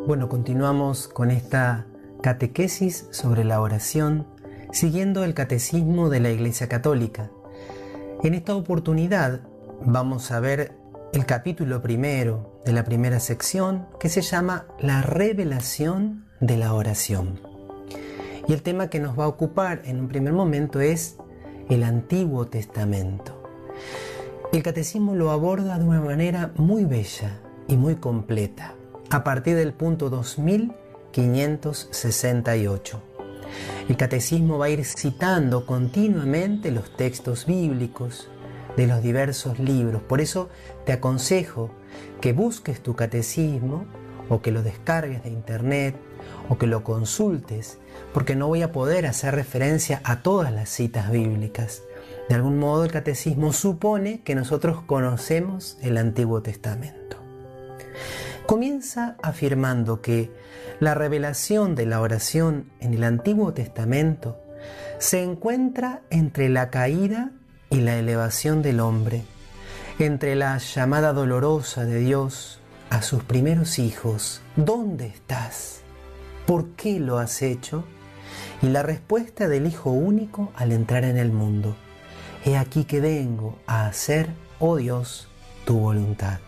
Bueno, continuamos con esta catequesis sobre la oración, siguiendo el catecismo de la Iglesia Católica. En esta oportunidad vamos a ver el capítulo primero de la primera sección, que se llama La revelación de la oración. Y el tema que nos va a ocupar en un primer momento es el Antiguo Testamento. El catecismo lo aborda de una manera muy bella y muy completa, a partir del punto 2568. El catecismo va a ir citando continuamente los textos bíblicos de los diversos libros. Por eso te aconsejo que busques tu catecismo o que lo descargues de internet o que lo consultes, porque no voy a poder hacer referencia a todas las citas bíblicas. De algún modo el catecismo supone que nosotros conocemos el Antiguo Testamento. Comienza afirmando que la revelación de la oración en el Antiguo Testamento se encuentra entre la caída y la elevación del hombre, entre la llamada dolorosa de Dios a sus primeros hijos: ¿dónde estás? ¿Por qué lo has hecho? Y la respuesta del Hijo único al entrar en el mundo: he aquí que vengo a hacer, oh Dios, tu voluntad.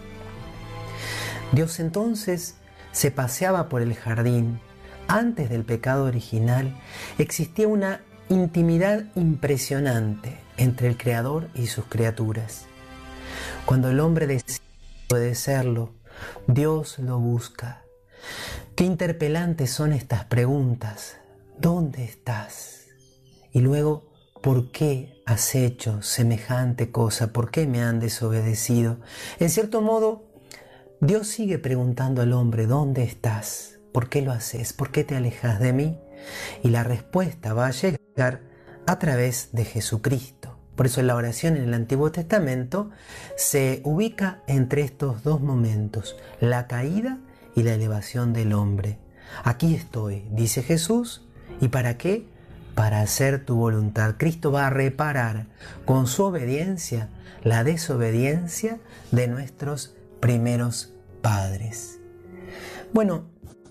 Dios entonces se paseaba por el jardín. Antes del pecado original existía una intimidad impresionante entre el Creador y sus criaturas. Cuando el hombre decide obedecerlo, Dios lo busca. Qué interpelantes son estas preguntas. ¿Dónde estás? Y luego, ¿por qué has hecho semejante cosa? ¿Por qué me han desobedecido? En cierto modo, Dios sigue preguntando al hombre: ¿dónde estás? ¿Por qué lo haces? ¿Por qué te alejas de mí? Y la respuesta va a llegar a través de Jesucristo. Por eso la oración en el Antiguo Testamento se ubica entre estos dos momentos: la caída y la elevación del hombre. Aquí estoy, dice Jesús. ¿Y para qué? Para hacer tu voluntad. Cristo va a reparar con su obediencia la desobediencia de nuestros primeros padres. Bueno,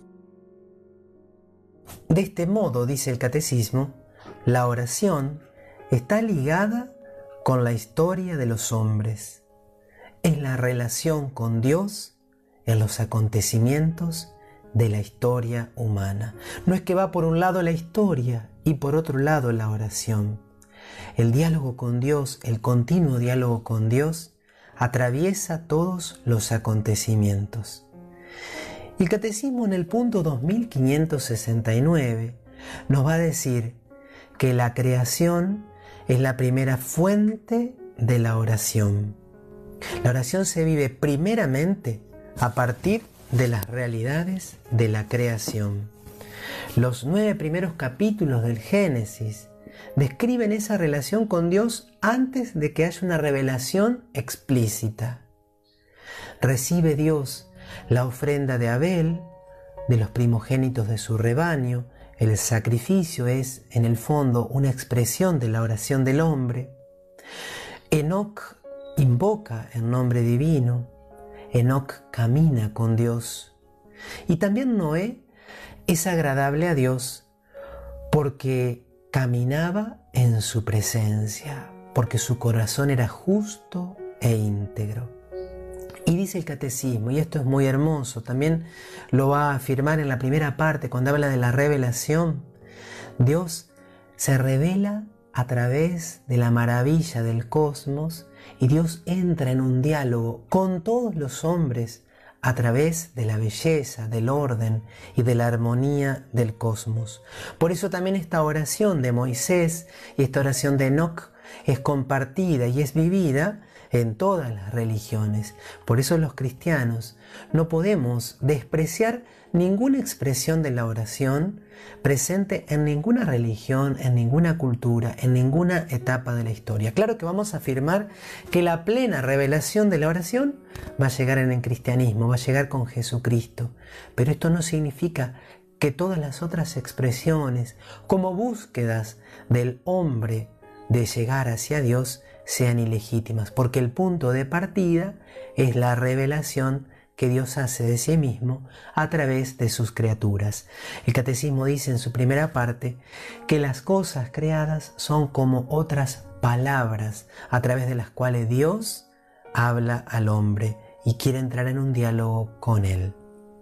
de este modo, dice el catecismo, la oración está ligada con la historia de los hombres. Es la relación con Dios en los acontecimientos de la historia humana. No es que va por un lado la historia y por otro lado la oración. El diálogo con Dios, el continuo diálogo con Dios, atraviesa todos los acontecimientos. El catecismo en el punto 2569 nos va a decir que la creación es la primera fuente de la oración. La oración se vive primeramente a partir de las realidades de la creación. Los 9 primeros capítulos del Génesis describen esa relación con Dios antes de que haya una revelación explícita. Recibe Dios la ofrenda de Abel, de los primogénitos de su rebaño. El sacrificio es, en el fondo, una expresión de la oración del hombre. Enoc invoca el nombre divino. Enoc camina con Dios. Y también Noé es agradable a Dios porque caminaba en su presencia, porque su corazón era justo e íntegro. Y dice el catecismo, y esto es muy hermoso, también lo va a afirmar en la primera parte cuando habla de la revelación: Dios se revela a través de la maravilla del cosmos y Dios entra en un diálogo con todos los hombres a través de la belleza, del orden y de la armonía del cosmos. Por eso también esta oración de Moisés y esta oración de Enoc es compartida y es vivida en todas las religiones. Por eso los cristianos no podemos despreciar ninguna expresión de la oración presente en ninguna religión, en ninguna cultura, en ninguna etapa de la historia. Claro que vamos a afirmar que la plena revelación de la oración va a llegar en el cristianismo, va a llegar con Jesucristo. Pero esto no significa que todas las otras expresiones, como búsquedas del hombre de llegar hacia Dios, sean ilegítimas, porque el punto de partida es la revelación que Dios hace de sí mismo a través de sus criaturas. El Catecismo dice en su primera parte que las cosas creadas son como otras palabras a través de las cuales Dios habla al hombre y quiere entrar en un diálogo con él.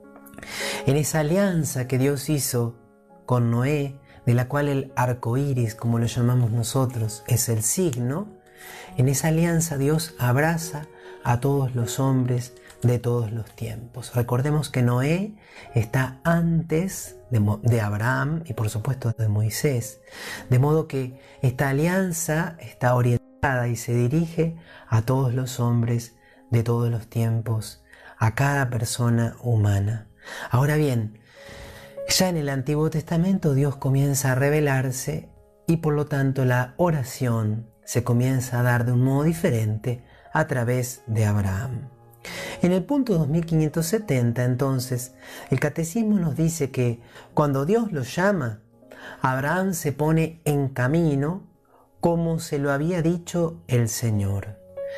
En esa alianza que Dios hizo con Noé, de la cual el arco iris, como lo llamamos nosotros, es el signo, en esa alianza Dios abraza a todos los hombres de todos los tiempos. Recordemos que Noé está antes de Abraham y por supuesto de Moisés, de modo que esta alianza está orientada y se dirige a todos los hombres de todos los tiempos, a cada persona humana. Ahora bien, ya en el Antiguo Testamento Dios comienza a revelarse y por lo tanto la oración se comienza a dar de un modo diferente a través de Abraham. En el punto 2570, entonces, el Catecismo nos dice que cuando Dios lo llama, Abraham se pone en camino como se lo había dicho el Señor.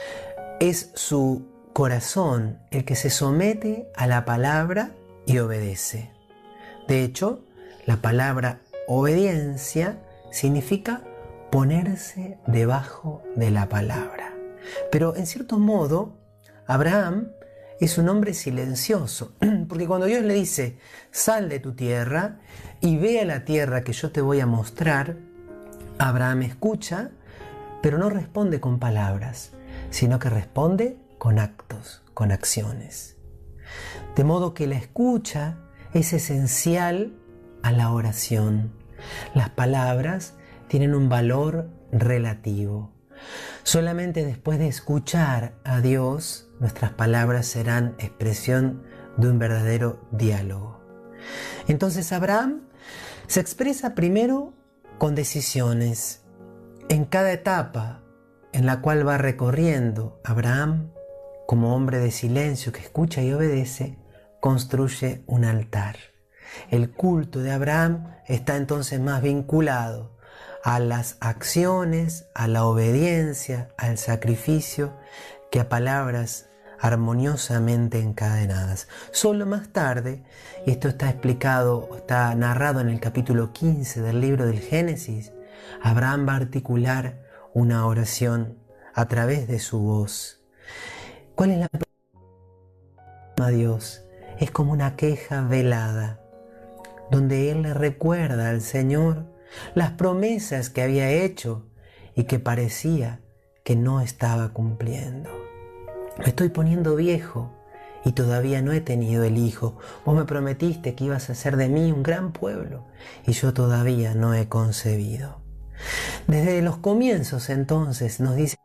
Es su corazón el que se somete a la palabra y obedece. De hecho, la palabra obediencia significa ponerse debajo de la palabra. Pero en cierto modo, Abraham es un hombre silencioso, porque cuando Dios le dice, sal de tu tierra y ve a la tierra que yo te voy a mostrar, Abraham escucha, pero no responde con palabras, sino que responde con actos, con acciones. De modo que la escucha es esencial a la oración. Las palabras tienen un valor relativo. Solamente después de escuchar a Dios, nuestras palabras serán expresión de un verdadero diálogo. Entonces Abraham se expresa primero con decisiones. En cada etapa en la cual va recorriendo Abraham, como hombre de silencio que escucha y obedece, construye un altar. El culto de Abraham está entonces más vinculado a las acciones, a la obediencia, al sacrificio, que a palabras armoniosamente encadenadas. Solo más tarde, y esto está explicado, está narrado en el capítulo 15 del libro del Génesis, Abraham va a articular una oración a través de su voz. ¿Cuál es la a Dios? Es como una queja velada, donde él le recuerda al Señor las promesas que había hecho y que parecía que no estaba cumpliendo. Me estoy poniendo viejo y todavía no he tenido el hijo. Vos me prometiste que ibas a hacer de mí un gran pueblo y yo todavía no he concebido. Desde los comienzos entonces nos dice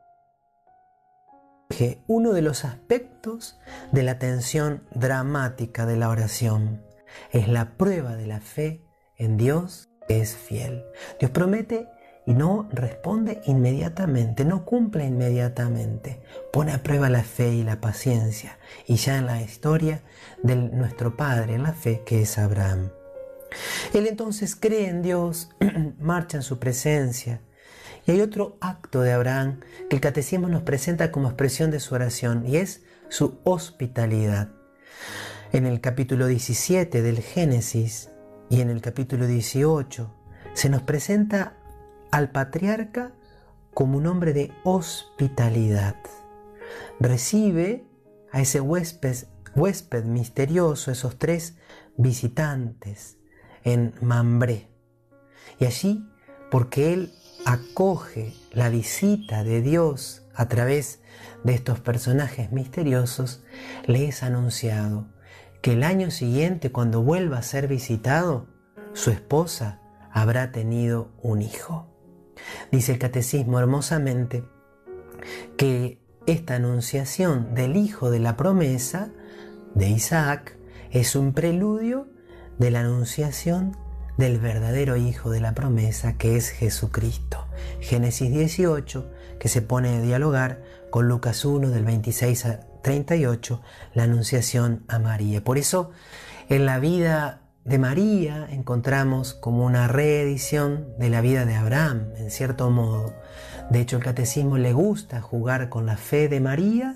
que uno de los aspectos de la tensión dramática de la oración es la prueba de la fe en Dios que es fiel. Dios promete y no responde inmediatamente, no cumple inmediatamente. Pone a prueba la fe y la paciencia. Y ya en la historia de nuestro padre en la fe, que es Abraham. Él entonces cree en Dios, marcha en su presencia. Y hay otro acto de Abraham que el Catecismo nos presenta como expresión de su oración, y es su hospitalidad. En el capítulo 17 del Génesis y en el capítulo 18 se nos presenta al patriarca como un hombre de hospitalidad. Recibe a ese huésped misterioso, esos 3 visitantes en Mambré. Y allí, porque él acoge la visita de Dios a través de estos personajes misteriosos, le es anunciado que el año siguiente, cuando vuelva a ser visitado, su esposa habrá tenido un hijo. Dice el Catecismo hermosamente que esta anunciación del hijo de la promesa de Isaac es un preludio de la anunciación del verdadero hijo de la promesa, que es Jesucristo. Génesis 18, que se pone a dialogar con Lucas 1 del 26 a 38, la anunciación a María. Por eso en la vida de María encontramos como una reedición de la vida de Abraham, en cierto modo. De hecho, el Catecismo le gusta jugar con la fe de María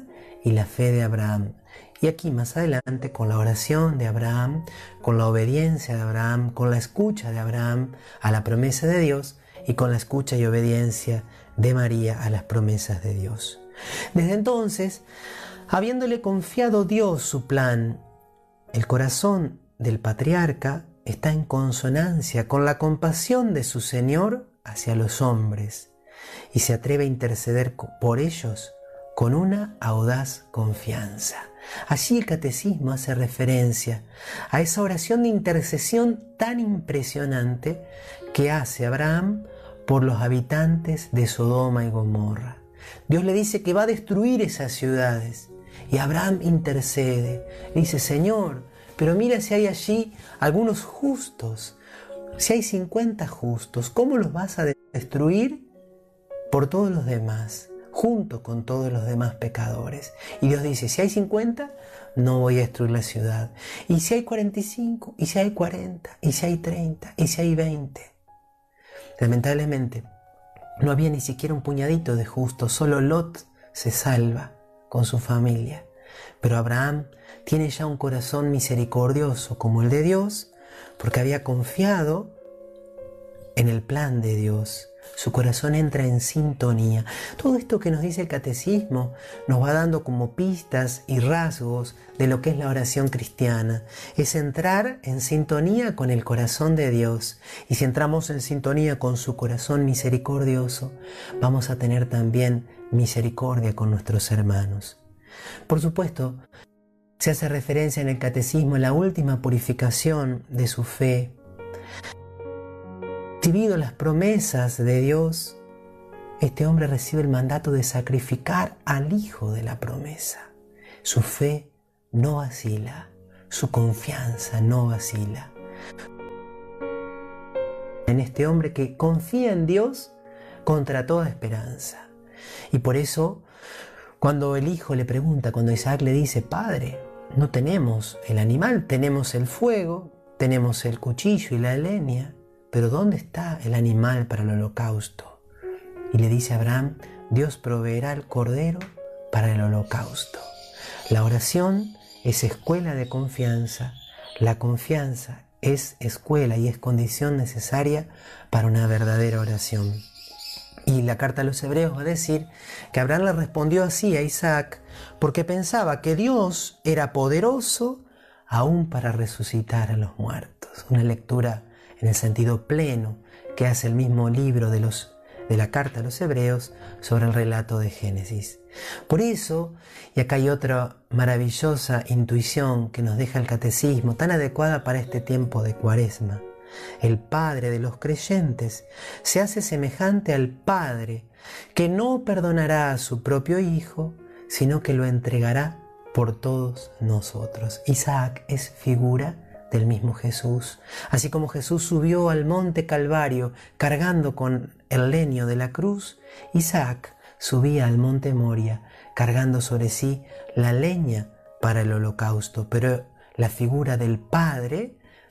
y la fe de Abraham. Y aquí más adelante, con la oración de Abraham, con la obediencia de Abraham, con la escucha de Abraham a la promesa de Dios y con la escucha y obediencia de María a las promesas de Dios. Desde entonces, habiéndole confiado Dios su plan, el corazón del patriarca está en consonancia con la compasión de su Señor hacia los hombres y se atreve a interceder por ellos con una audaz confianza. Así el catecismo hace referencia a esa oración de intercesión tan impresionante que hace Abraham por los habitantes de Sodoma y Gomorra. Dios le dice que va a destruir esas ciudades y Abraham intercede. Le dice: Señor, pero mira si hay allí algunos justos, si hay 50 justos, ¿cómo los vas a destruir por todos los demás? Junto con todos los demás pecadores. Y Dios dice: si hay 50, no voy a destruir la ciudad. Y si hay 45, y si hay 40, y si hay 30, y si hay 20. Lamentablemente, no había ni siquiera un puñadito de justos, solo Lot se salva con su familia. Pero Abraham tiene ya un corazón misericordioso como el de Dios, porque había confiado en el plan de Dios. Su corazón entra en sintonía. Todo esto que nos dice el catecismo nos va dando como pistas y rasgos de lo que es la oración cristiana. Es entrar en sintonía con el corazón de Dios. Y si entramos en sintonía con su corazón misericordioso, vamos a tener también misericordia con nuestros hermanos. Por supuesto, se hace referencia en el catecismo a la última purificación de su fe. Recibido las promesas de Dios, este hombre recibe el mandato de sacrificar al hijo de la promesa. Su fe no vacila, su confianza no vacila. En este hombre que confía en Dios contra toda esperanza. Y por eso, cuando el hijo le pregunta, cuando Isaac le dice: Padre, no tenemos el animal, tenemos el fuego, tenemos el cuchillo y la leña, pero ¿dónde está el animal para el holocausto? Y le dice a Abraham: Dios proveerá el cordero para el holocausto. La oración es escuela de confianza. La confianza es escuela y es condición necesaria para una verdadera oración. Y la carta a los Hebreos va a decir que Abraham le respondió así a Isaac porque pensaba que Dios era poderoso aún para resucitar a los muertos. Una lectura en el sentido pleno que hace el mismo libro de la carta a los Hebreos sobre el relato de Génesis. Por eso, y acá hay otra maravillosa intuición que nos deja el catecismo, tan adecuada para este tiempo de Cuaresma, el Padre de los creyentes se hace semejante al Padre que no perdonará a su propio Hijo, sino que lo entregará por todos nosotros. Isaac es figura del mismo Jesús. Así como Jesús subió al monte Calvario cargando con el leño de la cruz, Isaac subía al monte Moria cargando sobre sí la leña para el holocausto. Pero la figura del Padre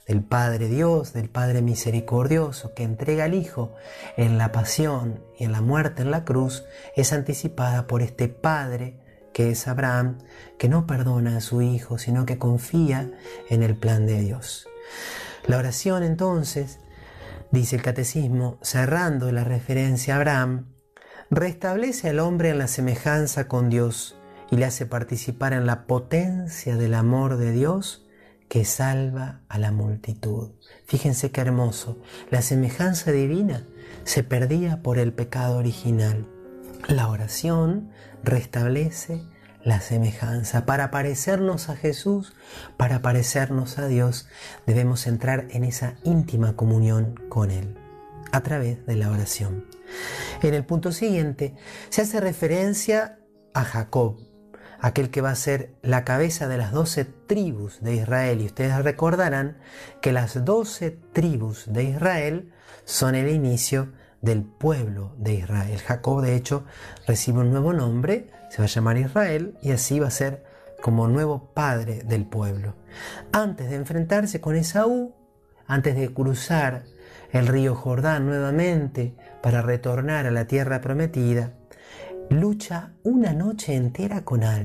Dios, del Padre misericordioso que entrega al Hijo en la pasión y en la muerte en la cruz, es anticipada por este Padre que es Abraham, que no perdona a su hijo, sino que confía en el plan de Dios. La oración, entonces, dice el catecismo, cerrando la referencia a Abraham, restablece al hombre en la semejanza con Dios y le hace participar en la potencia del amor de Dios que salva a la multitud. Fíjense qué hermoso. La semejanza divina se perdía por el pecado original. La oración restablece la semejanza. Para parecernos a Jesús, para parecernos a Dios, debemos entrar en esa íntima comunión con Él, a través de la oración. En el punto siguiente se hace referencia a Jacob, aquel que va a ser la cabeza de las 12 tribus de Israel. Y ustedes recordarán que las 12 tribus de Israel son el inicio del pueblo de Israel. Jacob, de hecho, recibe un nuevo nombre, se va a llamar Israel, y así va a ser como nuevo padre del pueblo. Antes de enfrentarse con Esaú, antes de cruzar el río Jordán nuevamente para retornar a la tierra prometida, lucha una noche entera con alguien.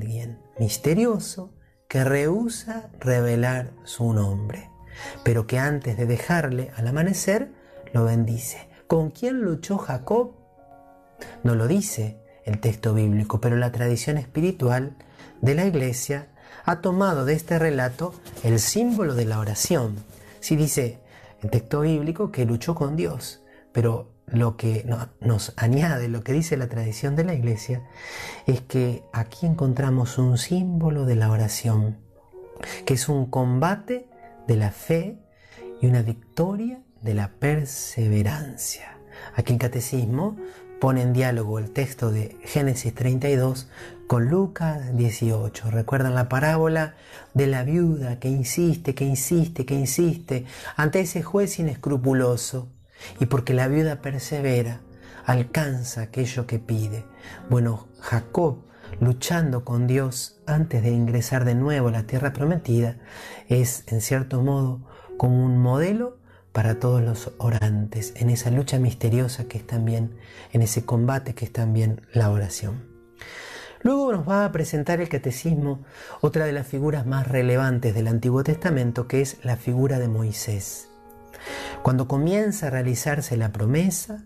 misterioso que rehúsa revelar su nombre, pero que antes de dejarle al amanecer lo bendice. ¿Con quién luchó Jacob? No lo dice el texto bíblico, pero la tradición espiritual de la Iglesia ha tomado de este relato el símbolo de la oración. Sí dice el texto bíblico que luchó con Dios, pero lo que nos añade, lo que dice la tradición de la Iglesia, es que aquí encontramos un símbolo de la oración, que es un combate de la fe y una victoria de la perseverancia. Aquí el Catecismo pone en diálogo el texto de Génesis 32 con Lucas 18. ¿Recuerdan la parábola de la viuda que insiste ante ese juez inescrupuloso? Y porque la viuda persevera, alcanza aquello que pide. Bueno, Jacob, luchando con Dios antes de ingresar de nuevo a la tierra prometida, es en cierto modo como un modelo para todos los orantes, en esa lucha misteriosa que es también, en ese combate que es también la oración. Luego nos va a presentar el Catecismo otra de las figuras más relevantes del Antiguo Testamento, que es la figura de Moisés. Cuando comienza a realizarse la promesa,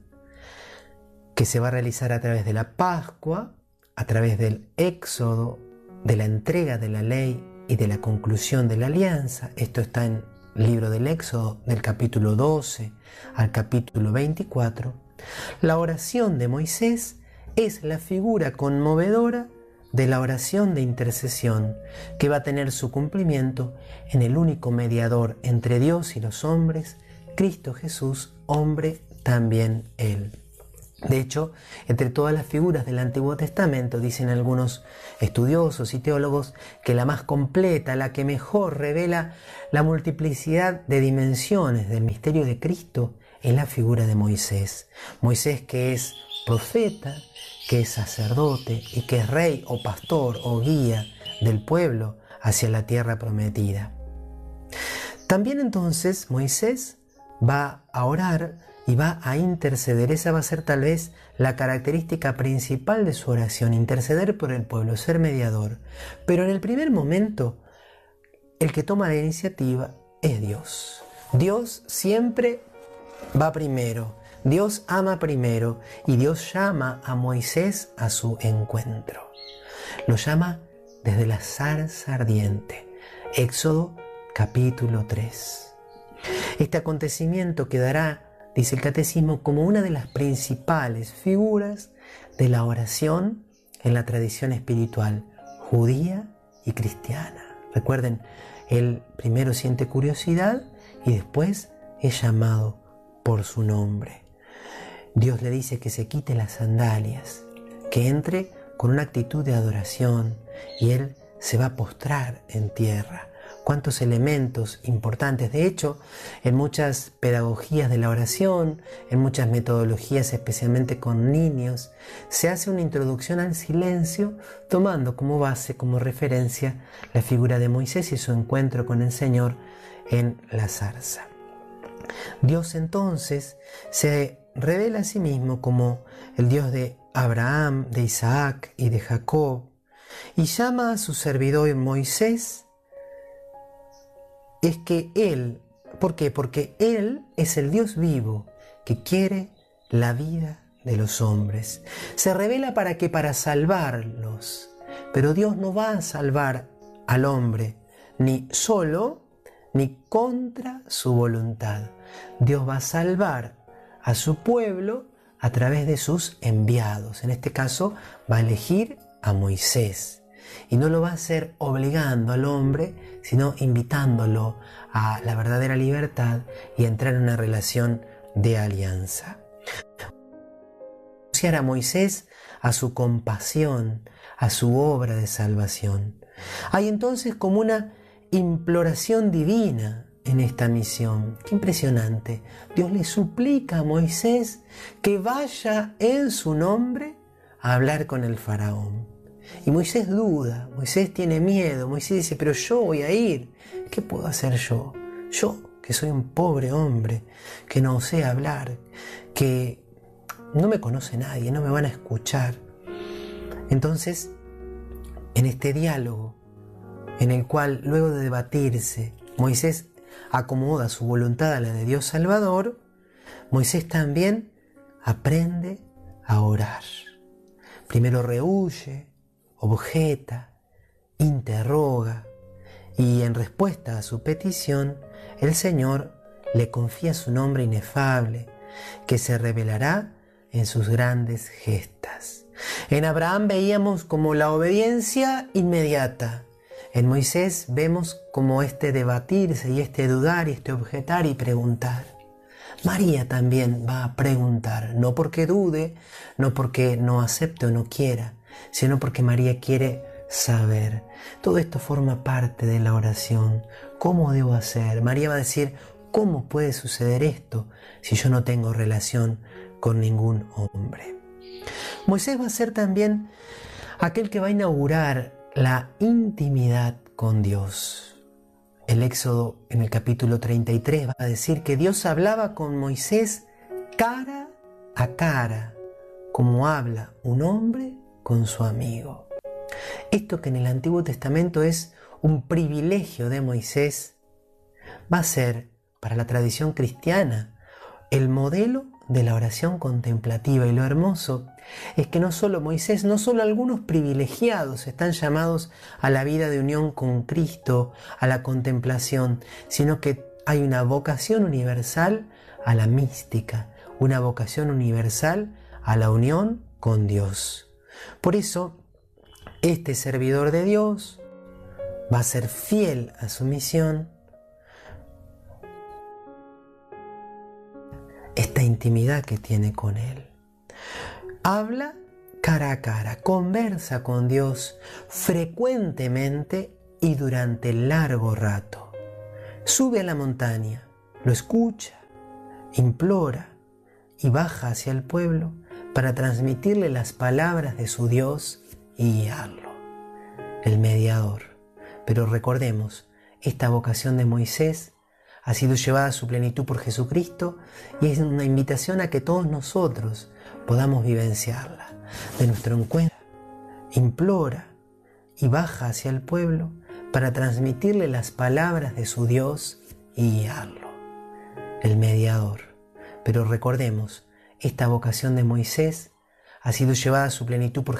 que se va a realizar a través de la Pascua, a través del Éxodo, de la entrega de la ley y de la conclusión de la alianza, esto está en el libro del Éxodo, del capítulo 12 al capítulo 24, la oración de Moisés es la figura conmovedora de la oración de intercesión que va a tener su cumplimiento en el único mediador entre Dios y los hombres, Cristo Jesús, hombre también Él. De hecho, entre todas las figuras del Antiguo Testamento, dicen algunos estudiosos y teólogos, que la más completa, la que mejor revela la multiplicidad de dimensiones del misterio de Cristo, es la figura de Moisés. Moisés, que es profeta, que es sacerdote y que es rey o pastor o guía del pueblo hacia la tierra prometida. También entonces Moisés va a orar y va a interceder. Esa va a ser tal vez la característica principal de su oración, interceder por el pueblo, ser mediador. Pero en el primer momento, el que toma la iniciativa es Dios. Dios siempre va primero, Dios ama primero y Dios llama a Moisés a su encuentro. Lo llama desde la zarza ardiente. Éxodo capítulo 3. Este acontecimiento quedará, dice el Catecismo, como una de las principales figuras de la oración en la tradición espiritual judía y cristiana. Recuerden, él primero siente curiosidad y después es llamado por su nombre. Dios le dice que se quite las sandalias, que entre con una actitud de adoración y él se va a postrar en tierra. Cuántos elementos importantes. De hecho, en muchas pedagogías de la oración, en muchas metodologías, especialmente con niños, se hace una introducción al silencio tomando como base, como referencia, la figura de Moisés y su encuentro con el Señor en la zarza. Dios entonces se revela a sí mismo como el Dios de Abraham, de Isaac y de Jacob, y llama a su servidor Moisés. Es que Él, ¿por qué? Porque Él es el Dios vivo que quiere la vida de los hombres. Se revela para salvarlos, pero Dios no va a salvar al hombre, ni solo, ni contra su voluntad. Dios va a salvar a su pueblo a través de sus enviados. En este caso va a elegir a Moisés. Y no lo va a hacer obligando al hombre, sino invitándolo a la verdadera libertad y a entrar en una relación de alianza. Asociar a Moisés a su compasión, a su obra de salvación. Hay entonces como una imploración divina en esta misión. Qué impresionante. Dios le suplica a Moisés que vaya en su nombre a hablar con el faraón. Y Moisés duda, Moisés tiene miedo, Moisés dice, pero yo voy a ir, ¿qué puedo hacer yo? Yo, que soy un pobre hombre, que no sé hablar, que no me conoce nadie, no me van a escuchar. Entonces, en este diálogo en el cual, luego de debatirse, Moisés acomoda su voluntad a la de Dios Salvador, Moisés también aprende a orar. Primero rehúye, objeta, interroga, y en respuesta a su petición, el Señor le confía su nombre inefable, que se revelará en sus grandes gestas. En Abraham veíamos como la obediencia inmediata. En Moisés vemos como este debatirse y este dudar y este objetar y preguntar. María también va a preguntar, no porque dude, no porque no acepte o no quiera, sino porque María quiere saber. Todo esto forma parte de la oración. ¿Cómo debo hacer? María va a decir, ¿cómo puede suceder esto si yo no tengo relación con ningún hombre? Moisés va a ser también aquel que va a inaugurar la intimidad con Dios. El Éxodo en el capítulo 33 va a decir que Dios hablaba con Moisés cara a cara, como habla un hombre con su amigo. Esto que en el Antiguo Testamento es un privilegio de Moisés, va a ser para la tradición cristiana el modelo de la oración contemplativa. Y lo hermoso es que no solo Moisés, no solo algunos privilegiados están llamados a la vida de unión con Cristo, a la contemplación, sino que hay una vocación universal a la mística, una vocación universal a la unión con Dios. Por eso, este servidor de Dios va a ser fiel a su misión, esta intimidad que tiene con Él. Habla cara a cara, conversa con Dios frecuentemente y durante largo rato. Sube a la montaña, lo escucha, implora y baja hacia el pueblo para transmitirle las palabras de su Dios y guiarlo. El mediador. Pero recordemos, esta vocación de Moisés ha sido llevada a su plenitud por Jesucristo y es una invitación a que todos nosotros podamos vivenciarla. De nuestro encuentro, implora y baja hacia el pueblo para transmitirle las palabras de su Dios y guiarlo. El mediador. Pero recordemos, esta vocación de Moisés ha sido llevada a su plenitud por